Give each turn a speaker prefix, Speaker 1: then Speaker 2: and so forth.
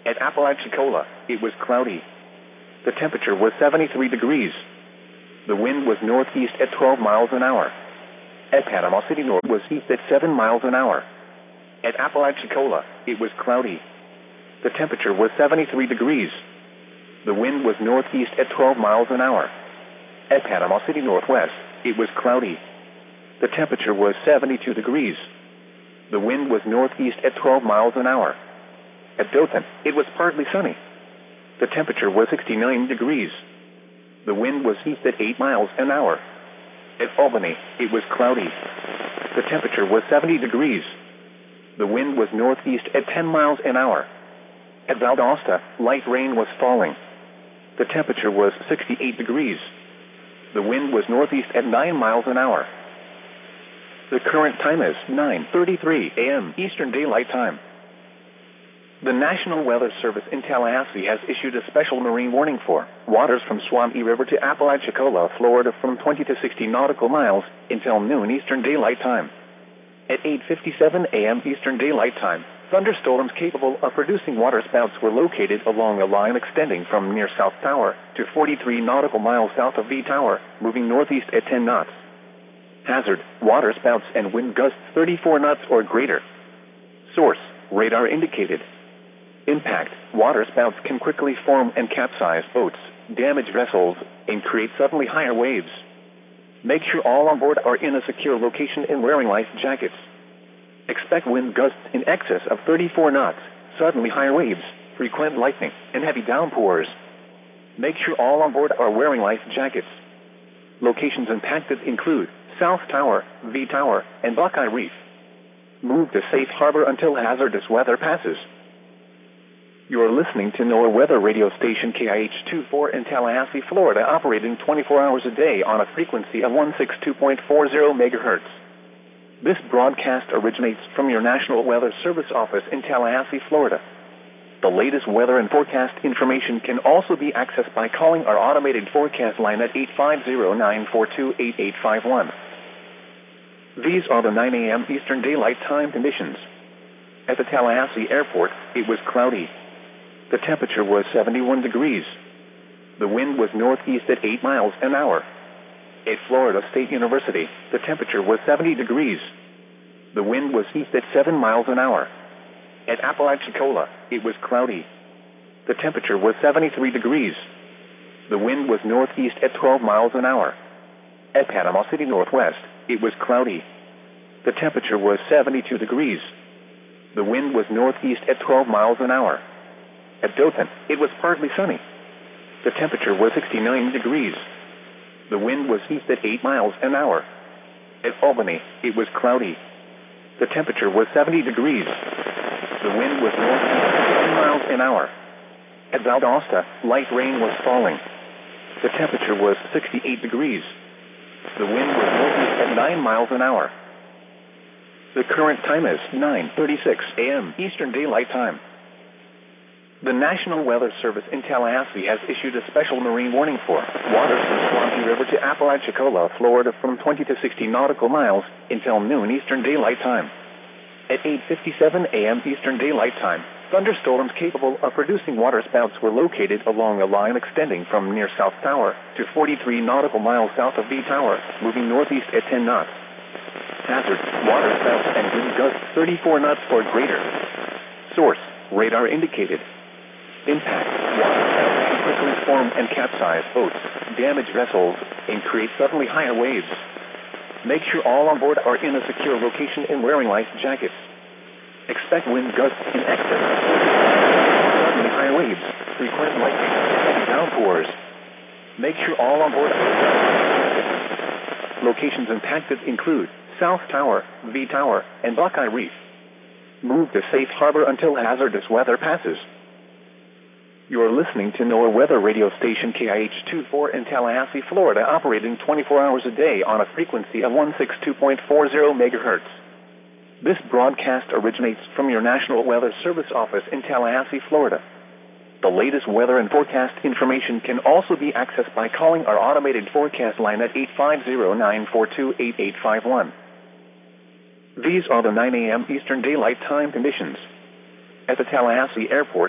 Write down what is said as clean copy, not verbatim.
Speaker 1: At Apalachicola, it was cloudy. The temperature was 73 degrees. The wind was northeast at 12 miles an hour. At Panama City North was east at 7 miles an hour. At Apalachicola, it was cloudy. The temperature was 73 degrees. The wind was northeast at 12 miles an hour. At Panama City Northwest, it was cloudy. The temperature was 72 degrees. The wind was northeast at 12 miles an hour. At Dothan, it was partly sunny. The temperature was 69 degrees. The wind was east at 8 miles an hour. At Albany, it was cloudy. The temperature was 70 degrees. The wind was northeast at 10 miles an hour. At Valdosta, light rain was falling. The temperature was 68 degrees. The wind was northeast at 9 miles an hour. The current time is 9:33 a.m. Eastern Daylight Time. The National Weather Service in Tallahassee has issued a special marine warning for waters from Swampy River to Apalachicola, Florida from 20 to 60 nautical miles until noon Eastern Daylight Time. At 8:57 a.m. Eastern Daylight Time, thunderstorms capable of producing waterspouts were located along a line extending from near South Tower to 43 nautical miles south of V Tower, moving northeast at 10 knots. Hazard, waterspouts and wind gusts 34 knots or greater. Source, radar indicated. Impact, waterspouts can quickly form and capsize boats, damage vessels, and create suddenly higher waves. Make sure all on board are in a secure location and wearing life jackets. Expect wind gusts in excess of 34 knots, suddenly higher waves, frequent lightning, and heavy downpours. Make sure all on board are wearing life jackets. Locations impacted include South Tower, V Tower, and Buckeye Reef. Move to safe harbor until hazardous weather passes. You are listening to NOAA weather radio station KIH-24 in Tallahassee, Florida, operating 24 hours a day on a frequency of 162.40 megahertz. This broadcast originates from your National Weather Service office in Tallahassee, Florida. The latest weather and forecast information can also be accessed by calling our automated forecast line at 850-942-8851. These are the 9 a.m. Eastern Daylight Time conditions. At the Tallahassee Airport, it was cloudy. The temperature was 71 degrees. The wind was northeast at 8 miles an hour. At Florida State University, the temperature was 70 degrees. The wind was east at 7 miles an hour. At Apalachicola, it was cloudy. The temperature was 73 degrees. The wind was northeast at 12 miles an hour. At Panama City Northwest, it was cloudy. The temperature was 72 degrees. The wind was northeast at 12 miles an hour. At Dothan, it was partly sunny. The temperature was 69 degrees. The wind was east at 8 miles an hour. At Albany, it was cloudy. The temperature was 70 degrees. The wind was northeast at 10 miles an hour. At Valdosta, light rain was falling. The temperature was 68 degrees. The wind was northeast at 9 miles an hour. The current time is 9:36 a.m. Eastern Daylight Time. The National Weather Service in Tallahassee has issued a special marine warning for waters from Swampy River to Apalachicola, Florida from 20 to 60 nautical miles until noon Eastern Daylight Time. At 8:57 a.m. Eastern Daylight Time, thunderstorms capable of producing waterspouts were located along a line extending from near South Tower to 43 nautical miles south of V Tower, moving northeast at 10 knots. Hazard, waterspouts and wind gusts 34 knots or greater. Source, radar indicated. Impact, waterspouts can quickly form and capsize boats, damage vessels, and create suddenly higher waves. Make sure all on board are in a secure location and wearing life jackets. Expect wind gusts in excess of 40 suddenly higher waves, frequent lightning, and heavy downpours. Make sure all on board are wearing life jackets. Locations impacted include South Tower, V Tower, and Buckeye Reef. Move to safe harbor until hazardous weather passes. You are listening to NOAA weather radio station KIH-24 in Tallahassee, Florida, operating 24 hours a day on a frequency of 162.40 megahertz. This broadcast originates from your National Weather Service office in Tallahassee, Florida. The latest weather and forecast information can also be accessed by calling our automated forecast line at 850-942-8851. These are the 9 a.m. Eastern Daylight Time conditions. At the Tallahassee Airport,